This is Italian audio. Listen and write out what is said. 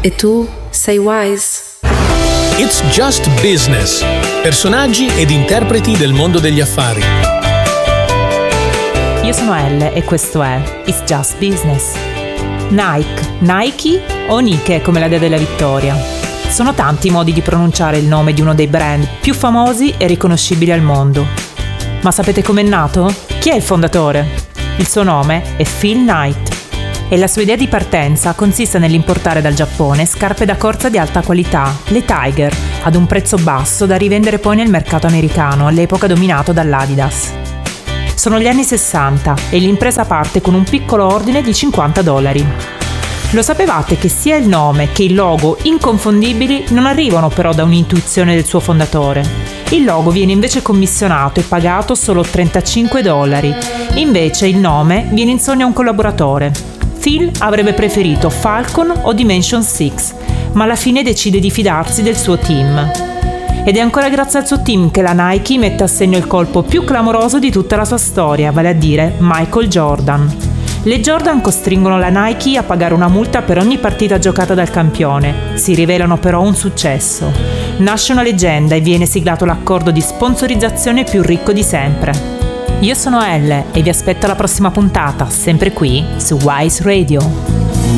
E tu sei wise? It's Just Business. Personaggi ed interpreti del mondo degli affari. Io sono Elle e questo è It's Just Business. Nike o Nike come la dea della vittoria. Sono tanti i modi di pronunciare il nome di uno dei brand più famosi e riconoscibili al mondo. Ma sapete com'è nato? Chi è il fondatore? Il suo nome è Phil Knight e la sua idea di partenza consiste nell'importare dal Giappone scarpe da corsa di alta qualità, le Tiger, ad un prezzo basso da rivendere poi nel mercato americano, all'epoca dominato dall'Adidas. Sono gli anni 60 e l'impresa parte con un piccolo ordine di $50. Lo sapevate che sia il nome che il logo inconfondibili non arrivano però da un'intuizione del suo fondatore? Il logo viene invece commissionato e pagato solo $35. Invece il nome viene in sogno a un collaboratore. Phil avrebbe preferito Falcon o Dimension 6, ma alla fine decide di fidarsi del suo team. Ed è ancora grazie al suo team che la Nike mette a segno il colpo più clamoroso di tutta la sua storia, vale a dire Michael Jordan. Le Jordan costringono la Nike a pagare una multa per ogni partita giocata dal campione. Si rivelano però un successo. Nasce una leggenda e viene siglato l'accordo di sponsorizzazione più ricco di sempre. Io sono Elle e vi aspetto alla prossima puntata, sempre qui su Wise Radio.